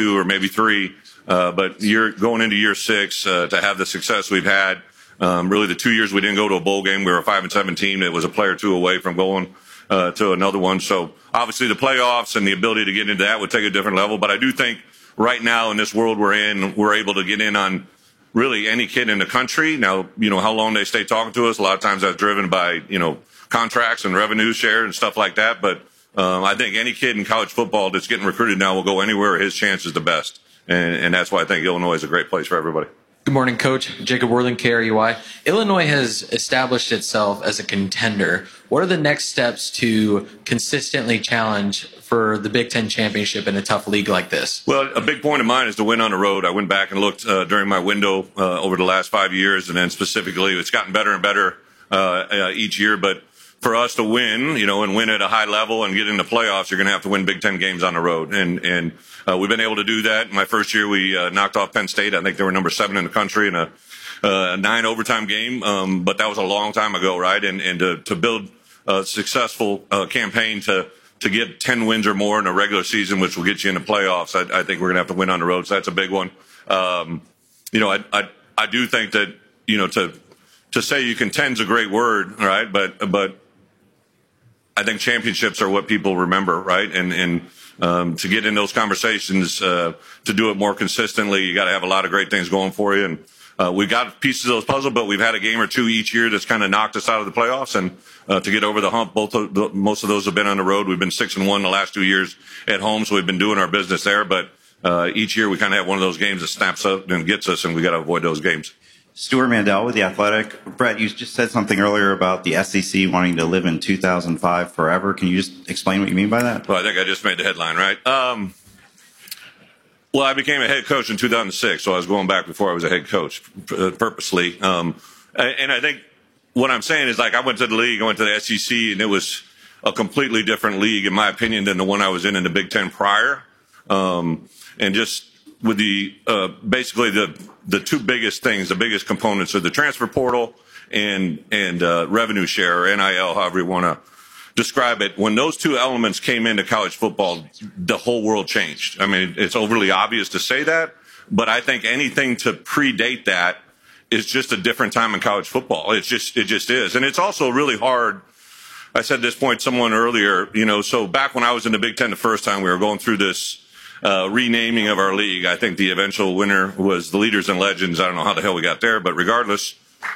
2 or maybe 3. But you're going into year 6 to have the success we've had. Really, the 2 years we didn't go to a bowl game, we were a 5-7 team. It was a player 2 away from going to another one. So obviously the playoffs and the ability to get into that would take a different level. But I do think right now in this world we're in, we're able to get in on really any kid in the country. Now, how long they stay talking to us, a lot of times that's driven by, contracts and revenue share and stuff like that. But I think any kid in college football that's getting recruited now will go anywhere his chance is the best. And that's why I think Illinois is a great place for everybody. Good morning, Coach. Jacob Worthing, KRUI. Illinois has established itself as a contender. What are the next steps to consistently challenge for the Big Ten championship in a tough league like this? Well, a big point of mine is to win on the road. I went back and looked during my window over the last 5 years, and then specifically it's gotten better and better each year. But for us to win, and win at a high level and get into playoffs, you're going to have to win Big Ten games on the road. And we've been able to do that. In my first year, we knocked off Penn State. I think they were number 7 in the country in a 9 overtime game. But that was a long time ago, right? And to build a successful campaign to get 10 wins or more in a regular season, which will get you in the playoffs, I think we're going to have to win on the road. So that's a big one. I do think that, to say you contend's a great word, right? But I think championships are what people remember, right? And to get in those conversations, to do it more consistently, you got to have a lot of great things going for you. And we've got pieces of those puzzle, but we've had a game or 2 each year that's kind of knocked us out of the playoffs. And to get over the hump, most of those have been on the road. We've been 6-1 the last 2 years at home, so we've been doing our business there. But each year we kind of have one of those games that snaps up and gets us, and we got to avoid those games. Stuart Mandel with The Athletic. Brett, you just said something earlier about the SEC wanting to live in 2005 forever. Can you just explain what you mean by that? Well, I think I just made the headline, right? Well, I became a head coach in 2006, so I was going back before I was a head coach purposely. And I think what I'm saying is, I went to the league, I went to the SEC, and it was a completely different league, in my opinion, than the one I was in the Big Ten prior. And just with the basically the 2 biggest things, the biggest components are the transfer portal and revenue share, or NIL, however you want to describe it. When those 2 elements came into college football, the whole world changed. I mean, it's overly obvious to say that, but I think anything to predate that is just a different time in college football. It just is. And it's also really hard. I said this point to someone earlier, so back when I was in the Big Ten the first time, we were going through this renaming of our league. I think the eventual winner was the Leaders and Legends. I don't know how the hell we got there, but regardless,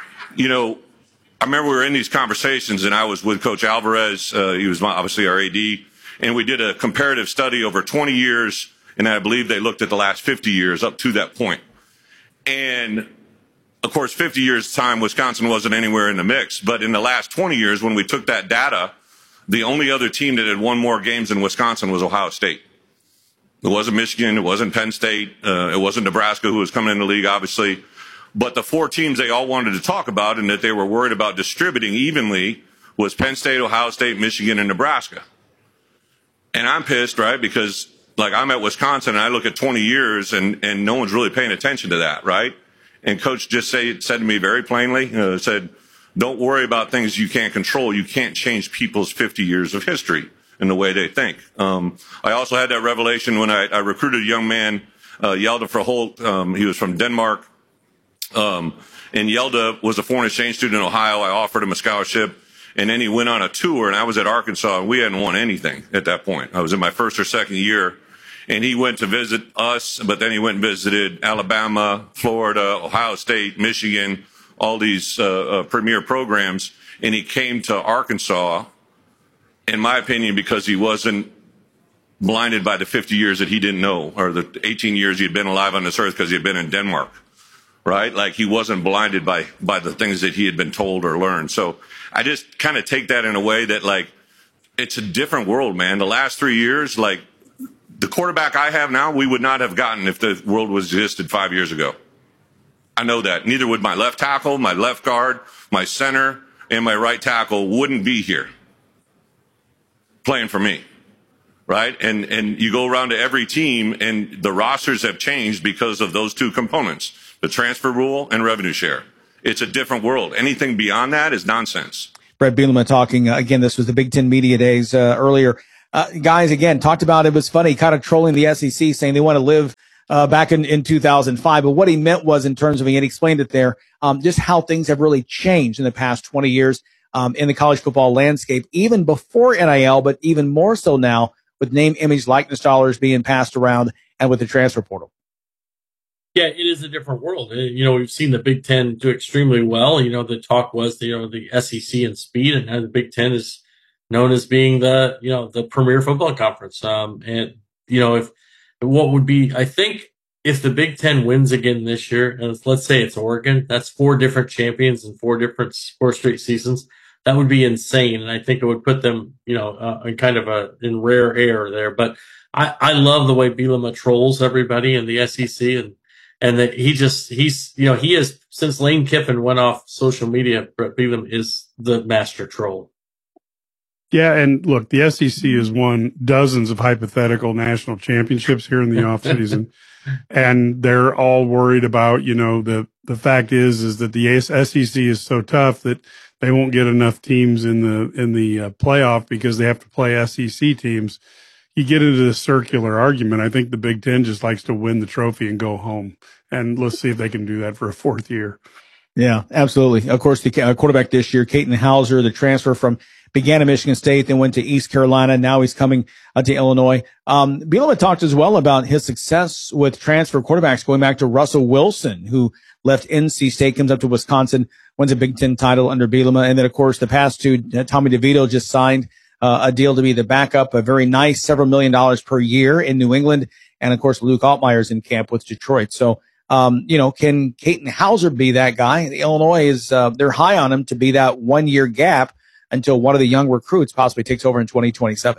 I remember we were in these conversations, and I was with Coach Alvarez. He was obviously our AD, and we did a comparative study over 20 years, and I believe they looked at the last 50 years up to that point. And of course, 50 years time, Wisconsin wasn't anywhere in the mix. But in the last 20 years, when we took that data, the only other team that had won more games than Wisconsin was Ohio State. It wasn't Michigan. It wasn't Penn State. It wasn't Nebraska, who was coming in the league, obviously. But the 4 teams they all wanted to talk about and that they were worried about distributing evenly was Penn State, Ohio State, Michigan, and Nebraska. And I'm pissed, right? Because, I'm at Wisconsin, and I look at 20 years, and no one's really paying attention to that, right? And Coach just said to me very plainly, said, don't worry about things you can't control. You can't change people's 50 years of history in the way they think. I also had that revelation when I recruited a young man, Yelda Verholt. He was from Denmark. And Yelda was a foreign exchange student in Ohio. I offered him a scholarship, and then he went on a tour, and I was at Arkansas, and we hadn't won anything at that point. I was in my first or second year, and he went to visit us, but then he went and visited Alabama, Florida, Ohio State, Michigan, all these premier programs, and he came to Arkansas, in my opinion, because he wasn't blinded by the 50 years that he didn't know, or the 18 years he had been alive on this earth because he had been in Denmark, right? He wasn't blinded by the things that he had been told or learned. So I just kind of take that in a way that, it's a different world, man. The last 3 years, the quarterback I have now, we would not have gotten if the world was existed 5 years ago. I know that. Neither would my left tackle, my left guard, my center, and my right tackle wouldn't be here playing for me, right? And you go around to every team, and the rosters have changed because of those 2 components, the transfer rule and revenue share. It's a different world. Anything beyond that is nonsense. Brett Bielema talking, again, this was the Big Ten Media Days earlier. guys, again, talked about, it was funny, kind of trolling the SEC, saying they want to live back in 2005. But what he meant was, in terms of, and he explained it there, just how things have really changed in the past 20 years in the college football landscape, even before NIL, but even more so now with name, image, likeness dollars being passed around and with the transfer portal. Yeah, it is a different world. We've seen the Big Ten do extremely well. The talk was, the SEC and speed, and now the Big Ten is known as being the premier football conference. I think if the Big Ten wins again this year, and let's say it's Oregon, that's 4 different champions in 4 straight seasons. That would be insane. And I think it would put them, in kind of in rare air there. But I love the way Bielema trolls everybody in the SEC, and that he is, since Lane Kiffin went off social media, Brett Bielema is the master troll. Yeah, and look, the SEC has won dozens of hypothetical national championships here in the offseason, and they're all worried about, the fact is that the SEC is so tough that they won't get enough teams in the playoff because they have to play SEC teams. You get into this circular argument. I think the Big Ten just likes to win the trophy and go home, and let's see if they can do that for a 4th year. Yeah, absolutely. Of course, the quarterback this year, Katin Houser, the transfer began at Michigan State, then went to East Carolina. Now he's coming to Illinois. Bielema talked as well about his success with transfer quarterbacks, going back to Russell Wilson, who left NC State, comes up to Wisconsin, wins a Big Ten title under Bielema. And then, of course, the past 2, Tommy DeVito just signed a deal to be the backup, a very nice several $1 million per year in New England. And, of course, Luke Altmaier's in camp with Detroit. So, can Katin Houser be that guy? Illinois is, they're high on him to be that 1-year gap until one of the young recruits possibly takes over in 2027.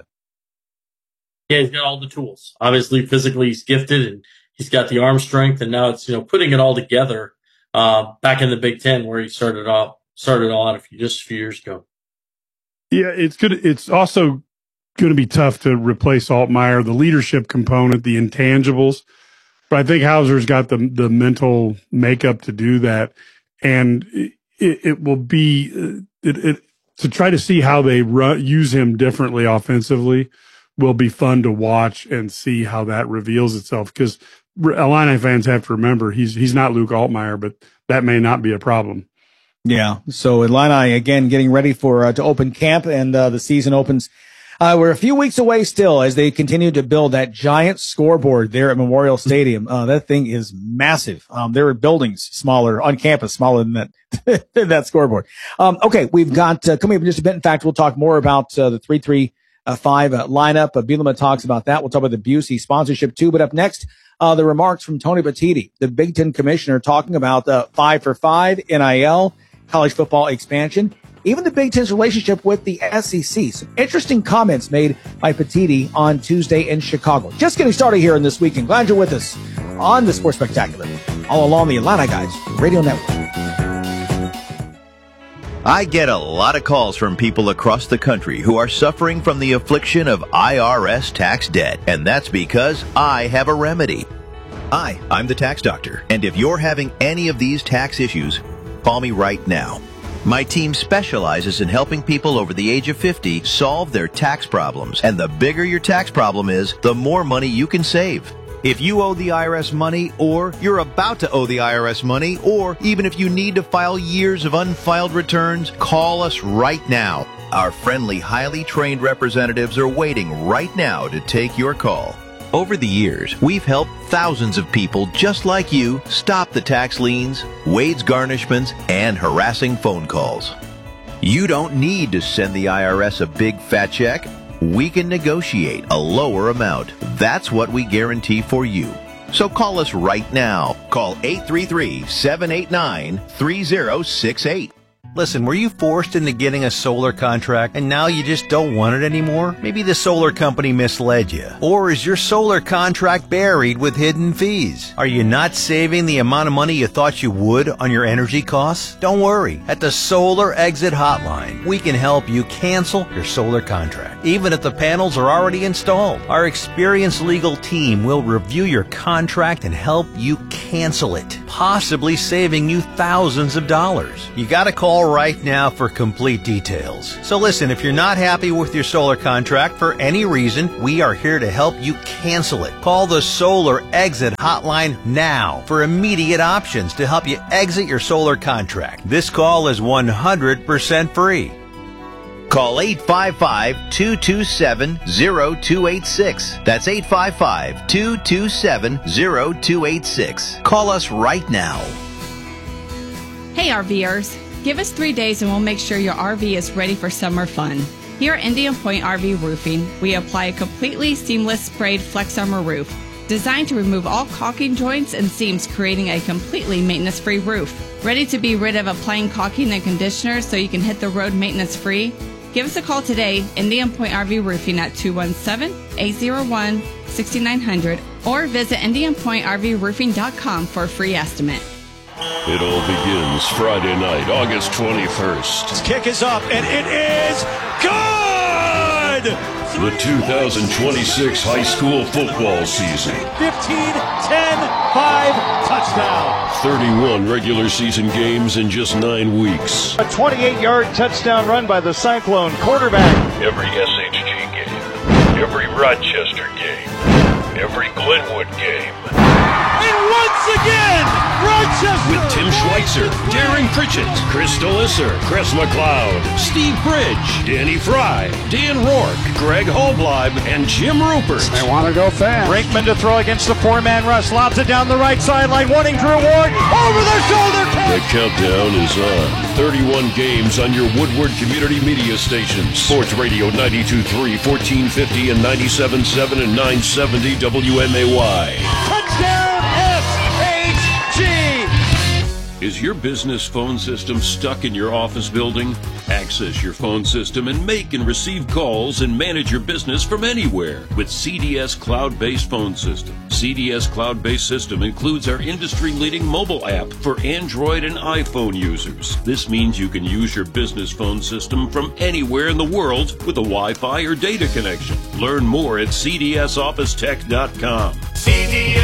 Yeah, he's got all the tools. Obviously, physically, he's gifted, and he's got the arm strength. And now it's, putting it all together, back in the Big Ten where he started all out just a few years ago. Yeah, it's good. It's also going to be tough to replace Altmaier, the leadership component, the intangibles. But I think Hauser's got the mental makeup to do that. And it will be, to try to see how they use him differently offensively will be fun to watch and see how that reveals itself. Because Illini fans have to remember he's not Luke Altmaier, but that may not be a problem. Yeah. So Illini again getting ready for to open camp, and the season opens. We're a few weeks away still as they continue to build that giant scoreboard there at Memorial Stadium. That thing is massive. There are buildings smaller on campus, smaller than that, than that scoreboard. Okay. We've got, coming up in just a bit. In fact, we'll talk more about, the 3-3-5 lineup. Bielema talks about that. We'll talk about the Busey sponsorship too. But up next, the remarks from Tony Petitti, the Big Ten commissioner, talking about the 5-for-5 NIL, college football expansion, even the Big Ten's relationship with the SEC. Some interesting comments made by Petitti on Tuesday in Chicago. Just getting started here in this weekend. Glad you're with us on the Sports Spectacular, all along the Illini Guys Radio Network. I get a lot of calls from people across the country who are suffering from the affliction of IRS tax debt, and that's because I have a remedy. Hi, I'm the tax doctor, and if you're having any of these tax issues, call me right now. My team specializes in helping people over the age of 50 solve their tax problems. And the bigger your tax problem is, the more money you can save. If you owe the IRS money, or you're about to owe the IRS money, or even if you need to file years of unfiled returns, call us right now. Our friendly, highly trained representatives are waiting right now to take your call. Over the years, we've helped thousands of people just like you stop the tax liens, wage garnishments, and harassing phone calls. You don't need to send the IRS a big fat check. We can negotiate a lower amount. That's what we guarantee for you. So call us right now. Call 833-789-3068. Listen, were you forced into getting a solar contract and now you just don't want it anymore? Maybe the solar company misled you. Or is your solar contract buried with hidden fees? Are you not saving the amount of money you thought you would on your energy costs? Don't worry. At the Solar Exit Hotline, we can help you cancel your solar contract, even if the panels are already installed. Our experienced legal team will review your contract and help you cancel it, possibly saving you thousands of dollars. You gotta call Call right now for complete details. So listen, if you're not happy with your solar contract for any reason, we are here to help you cancel it. Call the Solar Exit Hotline now for immediate options to help you exit your solar contract. This call is 100% free. Call 855-227-0286. That's 855-227-0286. Call us right now. Hey RVers, give us 3 days and we'll make sure your RV is ready for summer fun. Here at Indian Point RV Roofing, we apply a completely seamless sprayed Flex Armor roof, designed to remove all caulking joints and seams, creating a completely maintenance-free roof. Ready to be rid of applying caulking and conditioner so you can hit the road maintenance-free? Give us a call today, Indian Point RV Roofing at 217-801-6900, or visit IndianPointRVRoofing.com for a free estimate. It all begins Friday night, August 21st. This kick is up, and it is good! The 2026 high school football season. 15-10-5 touchdown. 31 regular season games in just 9 weeks. A 28-yard touchdown run by the Cyclone quarterback. Every SHG game, every Rochester game, every Glenwood game. And once again, Rochester! With Tim Schweitzer, Darren Pritchett, Chris Delisser, Chris McLeod, Steve Bridge, Danny Fry, Dan Rourke, Greg Holbleib, and Jim Rupert. They want to go fast. Brinkman to throw against the four-man rush. Lobs it down the right sideline, wanting Drew Ward. Over the shoulder catch! The countdown is on. 31 games on your Woodward Community Media stations. Sports Radio 92.3, 1450, and 97.7 and 970 WMAY. Touchdown! Is your business phone system stuck in your office building? Access your phone system and make and receive calls and manage your business from anywhere with CDS Cloud-Based Phone System. CDS Cloud-Based System includes our industry-leading mobile app for Android and iPhone users. This means you can use your business phone system from anywhere in the world with a Wi-Fi or data connection. Learn more at cdsofficetech.com. CDS